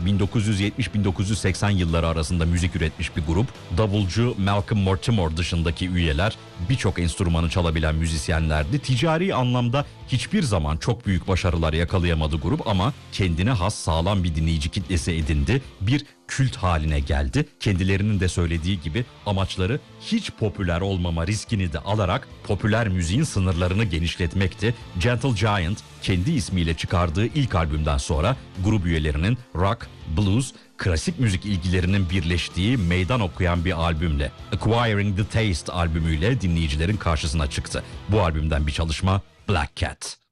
1970-1980 yılları arasında müzik üretmiş bir grup. Davulcu Malcolm Mortimer dışındaki üyeler birçok enstrümanı çalabilen müzisyenlerdi. Ticari anlamda hiçbir zaman çok büyük başarılar yakalayamadı grup ama kendine has sağlam bir dinleyici kitlesi edindi. Bir kült haline geldi. Kendilerinin de söylediği gibi amaçları hiç popüler olmama riskini de alarak popüler müziğin sınırlarını genişletmekti. Gentle Giant kendi ismiyle çıkardığı ilk albümden sonra grup üyelerinin rock, blues, klasik müzik ilgilerinin birleştiği meydan okuyan bir albümle Acquiring the Taste albümüyle dinleyicilerin karşısına çıktı. Bu albümden bir çalışma Black Cat.